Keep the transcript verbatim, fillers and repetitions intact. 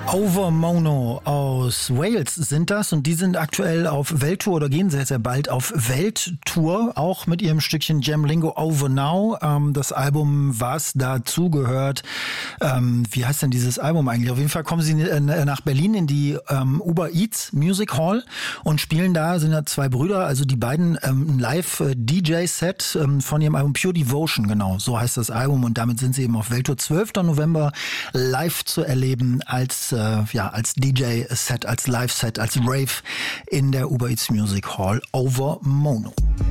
Over Mono aus Wales sind das und die sind aktuell auf Welttour oder gehen sehr, sehr bald auf Welttour, auch mit ihrem Stückchen Jamlingo Over Now. Ähm, das Album, was dazugehört, ähm, wie heißt denn dieses Album eigentlich? Auf jeden Fall kommen sie nach Berlin in die ähm, Uber Eats Music Hall und spielen da, sind da zwei Brüder, also die beiden ähm, ein Live-D J-Set ähm, von ihrem Album Pure Devotion, genau, so heißt das Album und damit sind sie eben auf Welttour zwölften November live zu erleben als ja, als D J-Set, als Live-Set, als Rave in der Uber Eats Music Hall Over Mono.